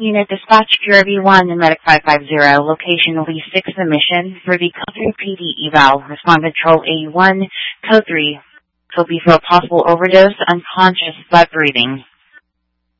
Unit dispatch PRV1 and Medic 550, location Lee 6 mission for the Code 3 PD eval. Respond control A1, Code 3. Will be for a possible overdose, unconscious, but breathing.